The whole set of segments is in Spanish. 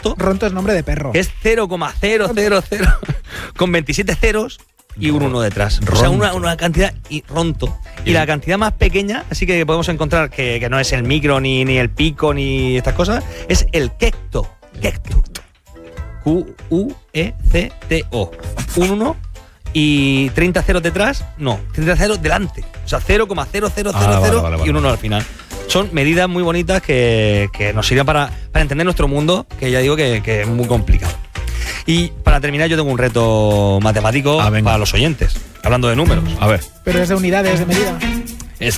Ronto. Ronto es nombre de perro. Que es 0,000 con 27 ceros y un 1 detrás. Ronto. O sea, una cantidad y Ronto. Y la cantidad más pequeña, así que podemos encontrar que no es el micro, ni el pico, ni estas cosas, es el Quecto. Quecto. Q-U-E-C-T-O. Un 1 y 30 ceros detrás, no, 30 ceros delante. O sea, 0,0000 y un 1 al final. Son medidas muy bonitas que nos sirven para entender nuestro mundo, que ya digo que es muy complicado. Y para terminar, yo tengo un reto matemático para los oyentes, hablando de números. A ver. Pero es de unidades de medida. Es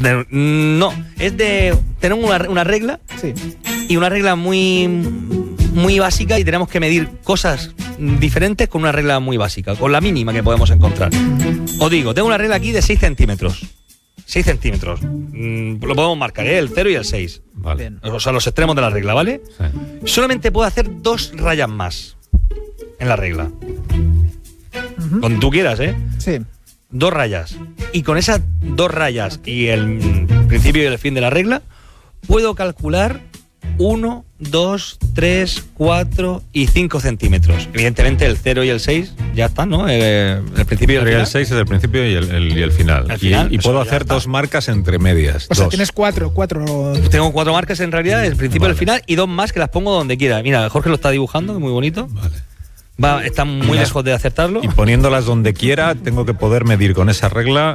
de tenemos una regla. Sí. Y una regla muy básica, y tenemos que medir cosas diferentes con una regla muy básica, con la mínima que podemos encontrar. Os digo, tengo una regla aquí de 6 centímetros. 6 centímetros. Lo podemos marcar, el 0 y el 6. Vale. Bien. O sea, los extremos de la regla, ¿vale? Sí. Solamente puedo hacer 2 rayas más en la regla. Cuando tú quieras, ¿eh? Sí. 2 rayas. Y con esas 2 rayas y el principio y el fin de la regla, puedo calcular 1, 2, 3, 4 y 5 centímetros. Evidentemente el 0 y el 6 ya están, ¿no? El principio y el final. El 6 es el principio y el final. El final, y puedo eso ya hacer está. 2 marcas entre medias. O sea, 2. tienes cuatro. Tengo 4 marcas en realidad, el principio y el Vale. final, y 2 más que las pongo donde quiera. Mira, Jorge lo está dibujando, es muy bonito. Vale. Está muy lejos de acertarlo. Y poniéndolas donde quiera, tengo que poder medir con esa regla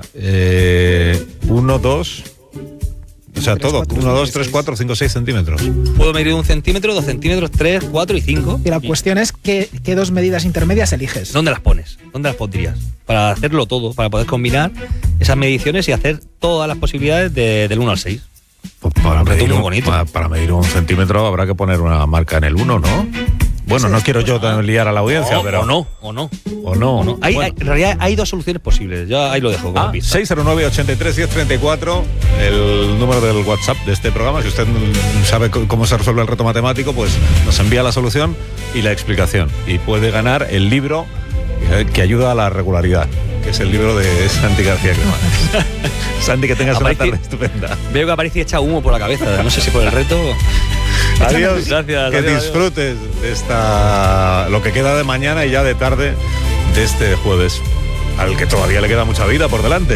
1, 2... O sea, 3, todo. 4, 1, 2, 5, 3, 4, 5, 6 centímetros. Puedo medir 1 centímetro, 2 centímetros, 3, 4 y 5. Y la cuestión es qué 2 medidas intermedias eliges. ¿Dónde las pones? ¿Dónde las pondrías? Para hacerlo todo, para poder combinar esas mediciones y hacer todas las posibilidades del 1 al 6. Pues para, Un reto medir muy bonito. para medir 1 centímetro habrá que poner una marca en el 1, ¿no? Bueno, no quiero yo liar a la audiencia, pero... O no. O no. En realidad hay 2 soluciones posibles. Yo ahí lo dejo como pista. 609-83-1034, el número del WhatsApp de este programa. Si usted sabe cómo se resuelve el reto matemático, pues nos envía la solución y la explicación. Y puede ganar el libro que ayuda a la regularidad, que es el libro de Santi García Cremades. Santi, que tengas una tarde estupenda. Veo que aparece echa humo por la cabeza. No sé si por el reto... Adiós. Gracias. Que adiós, disfrutes de lo que queda de mañana y ya de tarde de este jueves, al que todavía le queda mucha vida por delante.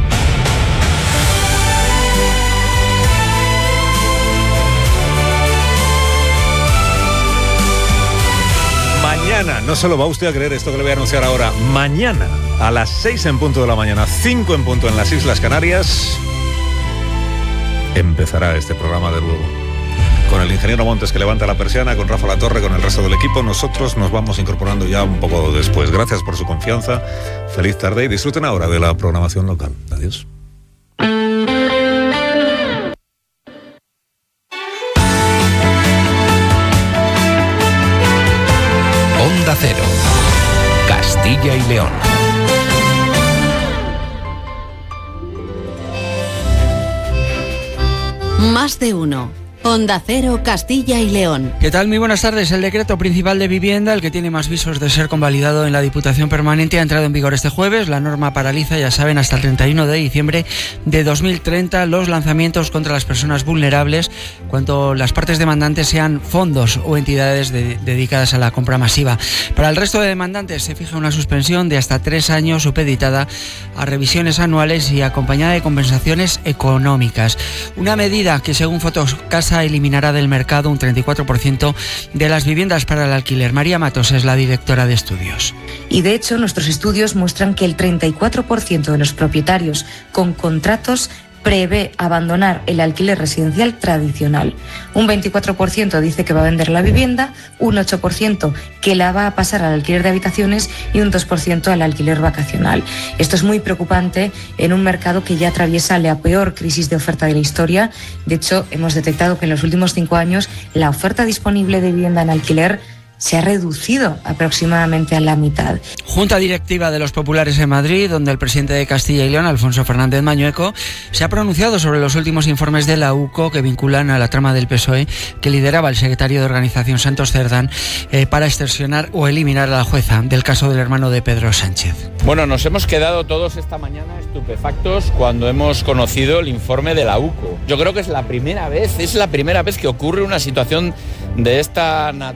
Mañana, no se lo va usted a creer esto que le voy a anunciar ahora. Mañana, a las 6 en punto de la mañana, 5 en punto en las Islas Canarias, empezará este programa de nuevo. Con el ingeniero Montes, que levanta la persiana, con Rafa Latorre, con el resto del equipo. Nosotros nos vamos incorporando ya un poco después. Gracias por su confianza. Feliz tarde y disfruten ahora de la programación local. Adiós. Onda Cero, Castilla y León. Más de uno. Onda Cero, Castilla y León. ¿Qué tal? Muy buenas tardes. El decreto principal de vivienda, el que tiene más visos de ser convalidado en la Diputación Permanente, ha entrado en vigor este jueves. La norma paraliza, ya saben, hasta el 31 de diciembre de 2030 los lanzamientos contra las personas vulnerables cuando las partes demandantes sean fondos o entidades dedicadas a la compra masiva. Para el resto de demandantes se fija una suspensión de hasta 3 años supeditada a revisiones anuales y acompañada de compensaciones económicas. Una medida que, según Fotocasa, eliminará del mercado un 34% de las viviendas para el alquiler. María Matos es la directora de estudios. Y de hecho, nuestros estudios muestran que el 34% de los propietarios con contratos prevé abandonar el alquiler residencial tradicional. Un 24% dice que va a vender la vivienda, un 8% que la va a pasar al alquiler de habitaciones y un 2% al alquiler vacacional. Esto es muy preocupante en un mercado que ya atraviesa la peor crisis de oferta de la historia. De hecho, hemos detectado que en los últimos 5 años la oferta disponible de vivienda en alquiler se ha reducido aproximadamente a la mitad. Junta directiva de los populares en Madrid, donde el presidente de Castilla y León, Alfonso Fernández Mañueco, se ha pronunciado sobre los últimos informes de la UCO que vinculan a la trama del PSOE que lideraba el secretario de organización Santos Cerdán para extorsionar o eliminar a la jueza del caso del hermano de Pedro Sánchez. Bueno, nos hemos quedado todos esta mañana estupefactos cuando hemos conocido el informe de la UCO. Yo creo que es la primera vez que ocurre una situación de esta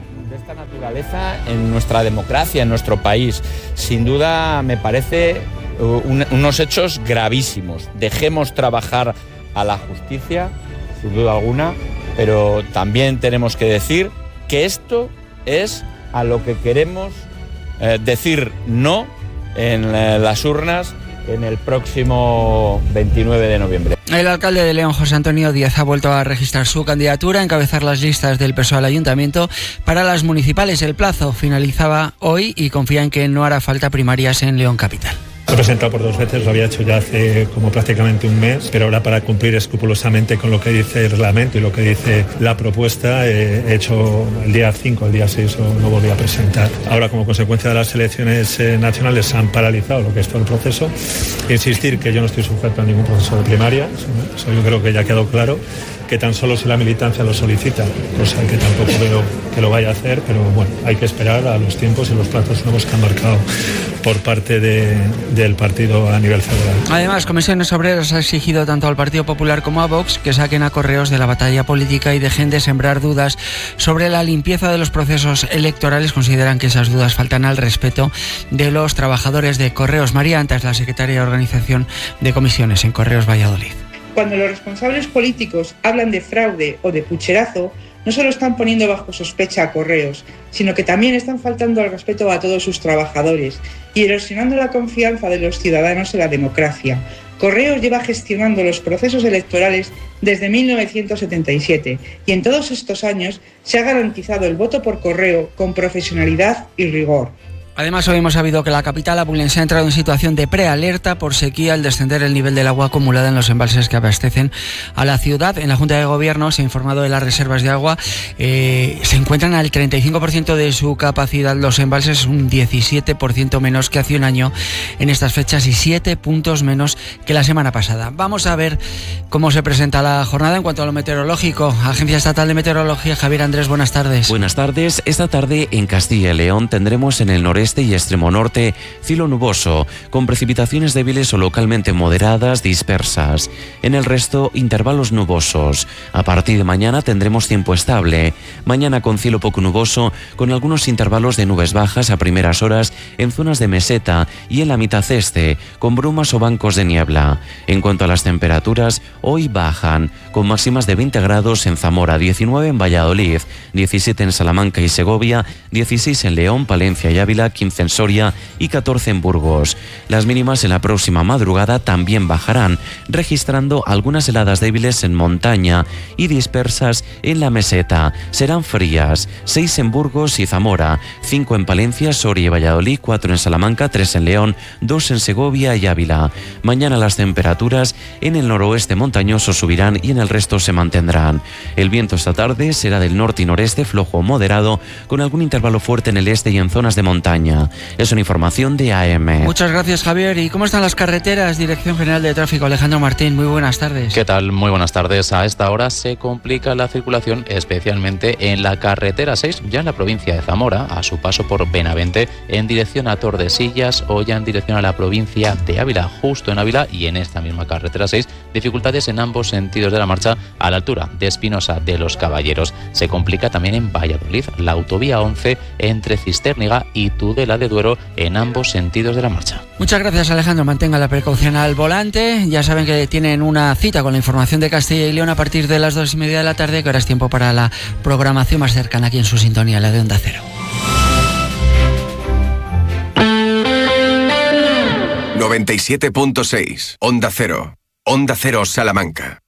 esta naturaleza en nuestra democracia, en nuestro país. Sin duda me parece unos hechos gravísimos. Dejemos trabajar a la justicia, sin duda alguna, pero también tenemos que decir que esto es a lo que queremos decir no en las urnas en el próximo 29 de noviembre. El alcalde de León, José Antonio Díaz, ha vuelto a registrar su candidatura a encabezar las listas del PSOE al ayuntamiento para las municipales. El plazo finalizaba hoy y confía en que no hará falta primarias en León Capital. Lo he presentado por 2 veces, lo había hecho ya hace como prácticamente un mes, pero ahora para cumplir escrupulosamente con lo que dice el reglamento y lo que dice la propuesta, he hecho el día 5, el día 6 no volví a presentar. Ahora, como consecuencia de las elecciones nacionales, se han paralizado lo que es todo el proceso. Insistir que yo no estoy sujeto a ningún proceso de primaria, eso yo creo que ya ha quedado claro, que tan solo si la militancia lo solicita, cosa que tampoco veo que lo vaya a hacer, pero bueno, hay que esperar a los tiempos y los plazos nuevos que han marcado por parte del partido a nivel federal. Además, Comisiones Obreras ha exigido tanto al Partido Popular como a Vox que saquen a Correos de la batalla política y dejen de sembrar dudas sobre la limpieza de los procesos electorales. Consideran que esas dudas faltan al respeto de los trabajadores de Correos. María Anta es la secretaria de Organización de Comisiones en Correos Valladolid. Cuando los responsables políticos hablan de fraude o de pucherazo, no solo están poniendo bajo sospecha a Correos, sino que también están faltando al respeto a todos sus trabajadores y erosionando la confianza de los ciudadanos en la democracia. Correos lleva gestionando los procesos electorales desde 1977 y en todos estos años se ha garantizado el voto por correo con profesionalidad y rigor. Además, hoy hemos sabido que la capital abulense ha entrado en situación de prealerta por sequía al descender el nivel del agua acumulada en los embalses que abastecen a la ciudad. En la Junta de Gobierno se ha informado de las reservas de agua. Se encuentran al 35% de su capacidad los embalses, un 17% menos que hace un año en estas fechas y 7 puntos menos que la semana pasada. Vamos a ver cómo se presenta la jornada en cuanto a lo meteorológico. Agencia Estatal de Meteorología, Javier Andrés, buenas tardes. Buenas tardes. Esta tarde en Castilla y León tendremos en el noreste y extremo norte cielo nuboso, con precipitaciones débiles o localmente moderadas dispersas. En el resto, intervalos nubosos. A partir de mañana tendremos tiempo estable. Mañana con cielo poco nuboso, con algunos intervalos de nubes bajas a primeras horas en zonas de meseta y en la mitad este, con brumas o bancos de niebla. En cuanto a las temperaturas, hoy bajan, con máximas de 20 grados en Zamora, 19 en Valladolid, 17 en Salamanca y Segovia, 16 en León, Palencia y Ávila, 15 en Soria y 14 en Burgos. Las mínimas en la próxima madrugada también bajarán, registrando algunas heladas débiles en montaña y dispersas en la meseta. Serán frías, 6 en Burgos y Zamora, 5 en Palencia, Soria y Valladolid, 4 en Salamanca, 3 en León, 2 en Segovia y Ávila. Mañana las temperaturas en el noroeste montañoso subirán y en el resto se mantendrán. El viento esta tarde será del norte y noreste, flojo o moderado, con algún intervalo fuerte en el este y en zonas de montaña. Es una información de AM. Muchas gracias, Javier. ¿Y cómo están las carreteras? Dirección General de Tráfico, Alejandro Martín, muy buenas tardes. ¿Qué tal? Muy buenas tardes. A esta hora se complica la circulación, especialmente en la carretera 6, ya en la provincia de Zamora, a su paso por Benavente, en dirección a Tordesillas, o ya en dirección a la provincia de Ávila, justo en Ávila, y en esta misma carretera 6, dificultades en ambos sentidos de la marcha a la altura de Espinosa de los Caballeros. Se complica también en Valladolid, la autovía 11 entre Cistérniga y Tudela de Duero, en ambos sentidos de la marcha. Muchas gracias, Alejandro. Mantenga la precaución al volante. Ya saben que tienen una cita con la información de Castilla y León a partir de las 2:30 de la tarde, que ahora es tiempo para la programación más cercana aquí en su sintonía, la de Onda Cero. 97.6 Onda Cero. Onda Cero Salamanca.